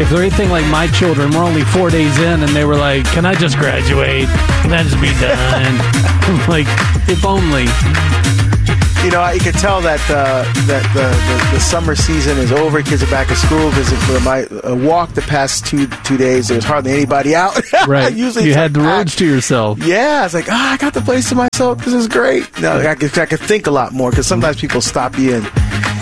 if they're anything like my children, we're only 4 days in, and they were like, "Can I just graduate? Can I just be done?" I'm like, if only. You know, you can tell that the summer season is over. Kids are back at school. Because for my walk the past two days, there was hardly anybody out. Right. Usually you had the roads to yourself. Yeah, it's like, I got the place to myself. This is great. No, I could think a lot more because sometimes people stop you and.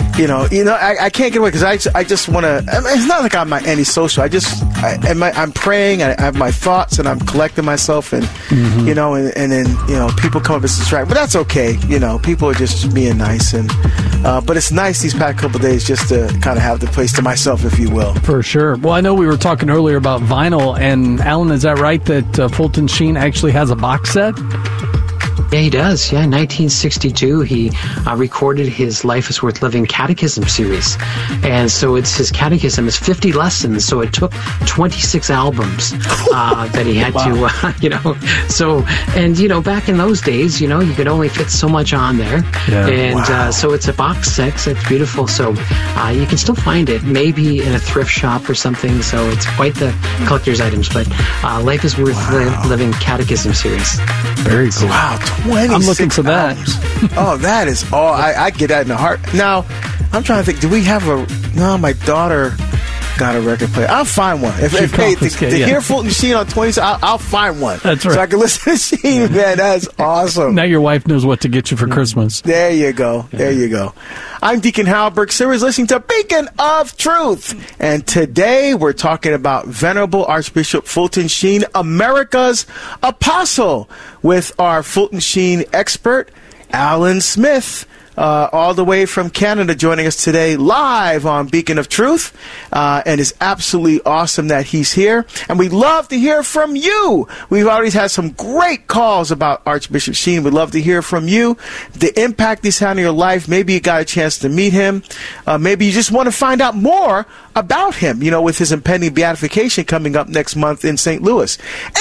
I can't get away because I just want to. It's not like I'm antisocial. I'm praying. I have my thoughts and I'm collecting myself, and and then people come up and distract. But that's okay. People are just being nice, and but it's nice these past couple of days just to kind of have the place to myself, if you will. For sure. Well, I know we were talking earlier about vinyl, and Alan, is that right that Fulton Sheen actually has a box set? Yeah, he does. Yeah, in 1962, he recorded his Life is Worth Living Catechism series. And so it's his catechism. It's 50 lessons. So it took 26 albums that he had to, So, and, back in those days, you could only fit so much on there. Yeah. And so it's a box set. So it's beautiful. So you can still find it, maybe in a thrift shop or something. So it's quite the collector's items. But Life is Worth Living Catechism series. Very cool. Wow. 26 I'm looking for that. Oh, that is all. I get that in the heart. Now, I'm trying to think. Do we have No, my daughter got a record player. I'll find one. To hear Fulton Sheen on 20, I'll find one. That's right. So I can listen to Sheen. Man, that's awesome. Now your wife knows what to get you for Christmas. There you go. There you go. I'm Deacon Hal Burke Sivers, listening to Beacon of Truth. And today we're talking about Venerable Archbishop Fulton Sheen, America's Apostle, with our Fulton Sheen expert, Alan Smith. All the way from Canada, joining us today live on Beacon of Truth. And it's absolutely awesome that he's here. And we'd love to hear from you. We've already had some great calls about Archbishop Sheen. We'd love to hear from you, the impact he's had on your life. Maybe you got a chance to meet him. Maybe you just want to find out more about him, with his impending beatification coming up next month in St. Louis.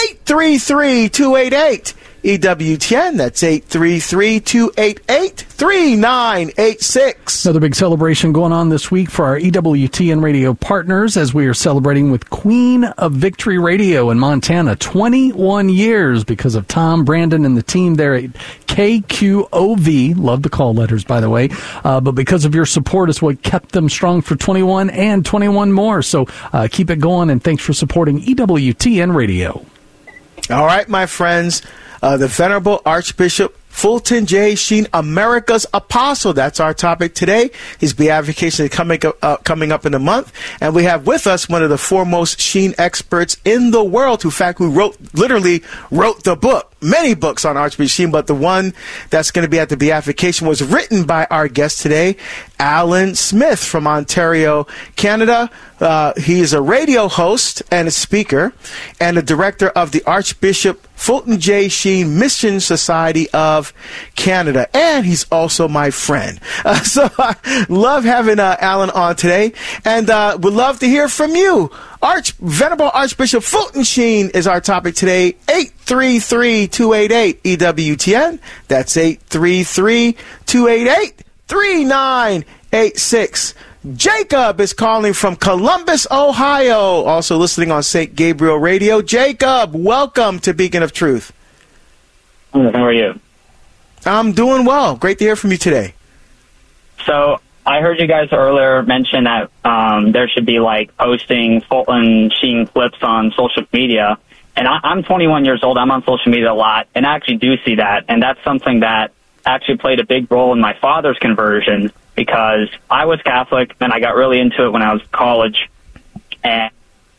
833-288. EWTN, that's 833-288-3986. Another big celebration going on this week for our EWTN radio partners as we are celebrating with Queen of Victory Radio in Montana. 21 years because of Tom, Brandon, and the team there at KQOV. Love the call letters, by the way. But because of your support is what kept them strong for 21 and 21 more. So keep it going, and thanks for supporting EWTN Radio. All right, my friends. The Venerable Archbishop Fulton J. Sheen, America's Apostle. That's our topic today. His beatification is coming up in a month. And we have with us one of the foremost Sheen experts in the world, who, in fact, literally wrote the book. Many books on Archbishop Sheen, but the one that's going to be at the beatification was written by our guest today, Alan Smith from Ontario, Canada. He is a radio host and a speaker and a director of the Archbishop Fulton J. Sheen Mission Society of Canada. And he's also my friend. So I love having Alan on today, and would love to hear from you. Venerable Archbishop Fulton Sheen is our topic today. 833-288-EWTN. That's 833-288-3986. Jacob is calling from Columbus, Ohio, also listening on St. Gabriel Radio. Jacob, welcome to Beacon of Truth. How are you? I'm doing well. Great to hear from you today. So I heard you guys earlier mention that there should be posting Fulton Sheen clips on social media. And I'm 21 years old. I'm on social media a lot, and I actually do see that. And that's something that actually played a big role in my father's conversion, because I was Catholic, and I got really into it when I was in college. And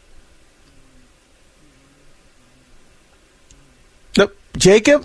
nope. Jacob?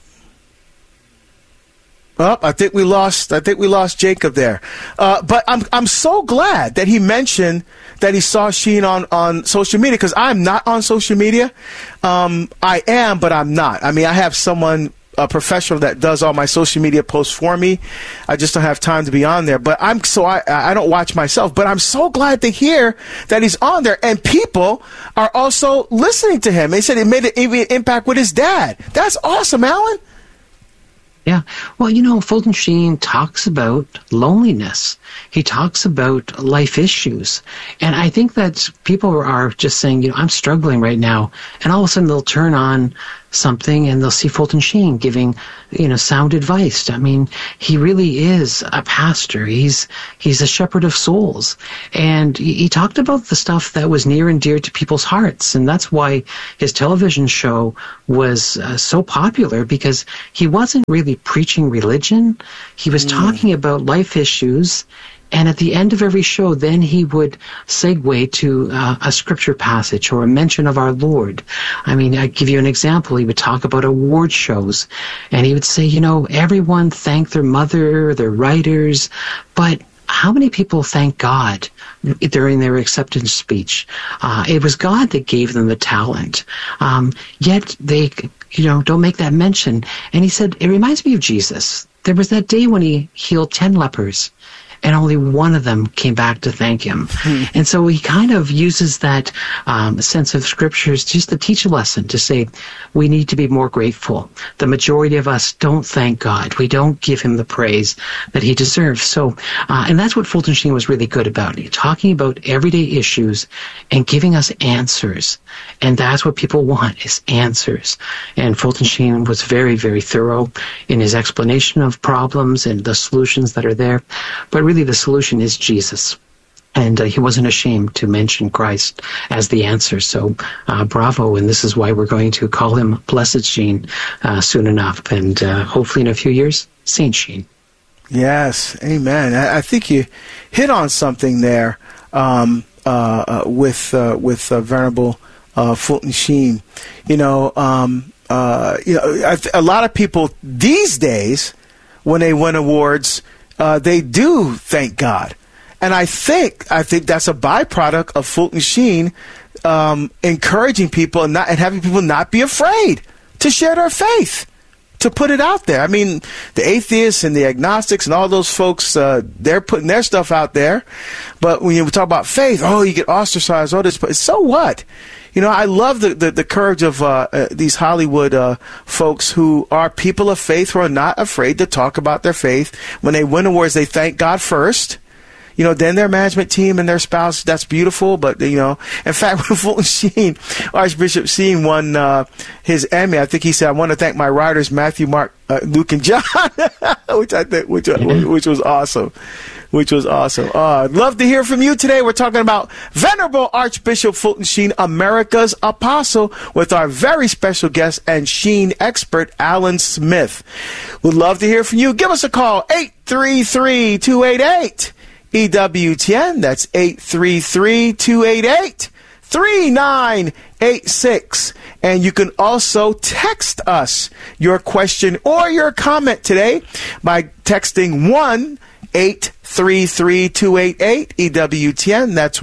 Oh, I think we lost Jacob there. But I'm so glad that he mentioned that he saw Sheen on social media, because I'm not on social media. I am, but I'm not. I mean, I have someone, a professional, that does all my social media posts for me. I just don't have time to be on there. But I don't watch myself. But I'm so glad to hear that he's on there, and people are also listening to him. They said it made an impact with his dad. That's awesome, Alan. Yeah. Well, Fulton Sheen talks about loneliness. He talks about life issues. And I think that people are just saying, I'm struggling right now. And all of a sudden they'll turn on something and they'll see Fulton Sheen giving, sound advice. I mean, he really is a pastor. He's a shepherd of souls. And he talked about the stuff that was near and dear to people's hearts. And that's why his television show was so popular, because he wasn't really preaching religion. He was talking about life issues. And at the end of every show, then he would segue to a scripture passage or a mention of our Lord. I mean, I give you an example. He would talk about award shows, and he would say, everyone thanked their mother, their writers, but how many people thank God during their acceptance speech? It was God that gave them the talent. Yet they, don't make that mention. And he said, it reminds me of Jesus. There was that day when he healed 10 lepers, and only one of them came back to thank him. And so he kind of uses that sense of scriptures just to teach a lesson, to say we need to be more grateful. The majority of us don't thank God. We don't give him the praise that he deserves. So, and that's what Fulton Sheen was really good about, talking about everyday issues and giving us answers. And that's what people want, is answers. And Fulton Sheen was very, very thorough in his explanation of problems and the solutions that are there. But really, the solution is Jesus. And he wasn't ashamed to mention Christ as the answer. So bravo. And this is why we're going to call him Blessed Sheen soon enough. And hopefully in a few years, Saint Sheen. Yes. Amen. I think you hit on something there with Venerable Fulton Sheen. A lot of people these days, when they win awards, they do thank God. And I think that's a byproduct of Fulton Sheen encouraging people and having people not be afraid to share their faith, to put it out there. I mean, the atheists and the agnostics and all those folks, they're putting their stuff out there. But when you talk about faith, you get ostracized, all this. But so what? I love the courage of these Hollywood folks who are people of faith, who are not afraid to talk about their faith. When they win awards, they thank God first. Then their management team and their spouse. That's beautiful. But, in fact, when Fulton Sheen, Archbishop Sheen, won his Emmy, I think he said, I want to thank my writers, Matthew, Mark, Luke, and John, which was awesome. Which was awesome. I'd love to hear from you today. We're talking about Venerable Archbishop Fulton Sheen, America's Apostle, with our very special guest and Sheen expert, Alan Smith. We'd love to hear from you. Give us a call, 833-288-EWTN. That's 833-288-3986. And you can also text us your question or your comment today by texting 1-833-288-EWTN. That's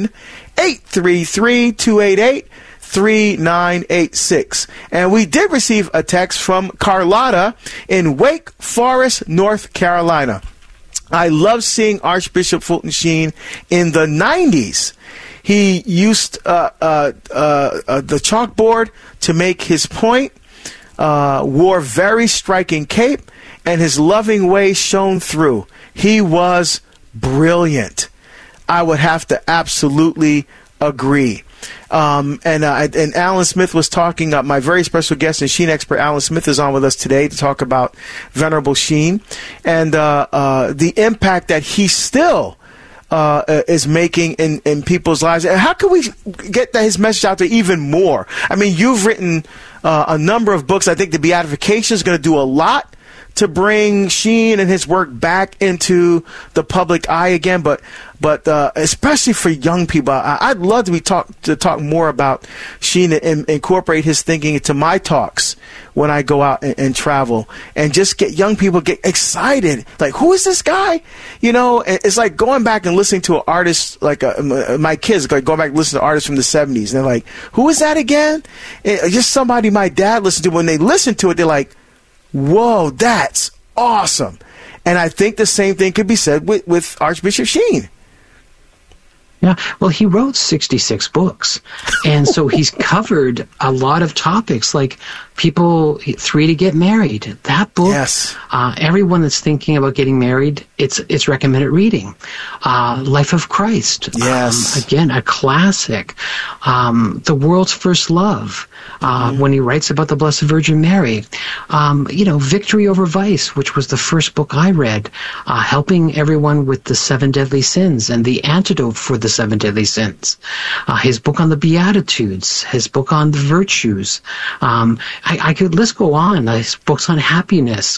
1-833-288-3986. And we did receive a text from Carlotta in Wake Forest, North Carolina. I love seeing Archbishop Fulton Sheen in the 90s. He used the chalkboard to make his point, wore very striking cape, and his loving way shone through. He was brilliant. I would have to absolutely agree. And Alan Smith was talking. My very special guest and Sheen expert Alan Smith is on with us today to talk about Venerable Sheen and the impact that he still is making in people's lives. And how can we get his message out there even more? I mean, you've written a number of books. I think the Beatification is going to do a lot to bring Sheen and his work back into the public eye again, but especially for young people, I'd love to talk more about Sheen and incorporate his thinking into my talks when I go out and travel, and just get young people get excited. Like, who is this guy? It's like going back and listening to an artist, like my kids, like going back and listening to artists from the 70s, and they're like, who is that again? Just somebody my dad listened to. When they listen to it, they're like, whoa, that's awesome. And I think the same thing could be said with Archbishop Sheen. Yeah, well, he wrote 66 books, and so he's covered a lot of topics like people, 3 to Get Married. That book, Yes. Everyone that's thinking about getting married, it's recommended reading. Life of Christ. Yes. Again, a classic. The World's First Love, when he writes about the Blessed Virgin Mary. Victory Over Vice, which was the first book I read, helping everyone with the 7 deadly sins and the antidote for the 7 deadly sins. His book on the Beatitudes, his book on the virtues. I could, let's go on. His books on happiness,